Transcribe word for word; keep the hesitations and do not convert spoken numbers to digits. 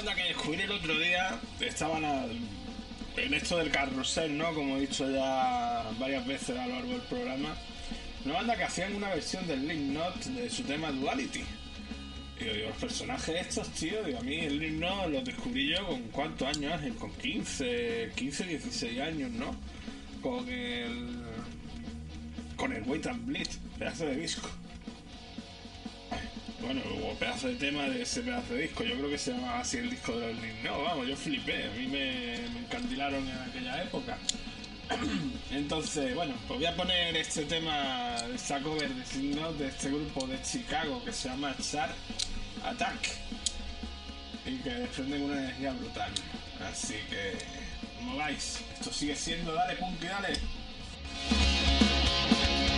banda que descubrí el otro día, estaban al- en esto del carrusel, ¿no? Como he dicho ya varias veces a lo largo del programa. Una banda que hacían una versión del Slipknot de su tema Duality. Y yo digo, los personajes estos, tío, digo, a mí el Slipknot los descubrí yo con cuántos años, Ángel, con quince, quince, dieciséis años, ¿no? Con el... con el Wait and Bleed, pedazo de disco. Bueno, hubo pedazo de tema de ese pedazo de disco. Yo creo que se llamaba así el disco de los Slipknot. No, vamos, yo flipé. A mí me, me encandilaron en aquella época. Entonces, bueno, pues voy a poner este tema de esta cover de Slipknot de este grupo de Chicago que se llama Sharp Attack y que desprenden una energía brutal. Así que, como vais, esto sigue siendo Dale Punky Dale.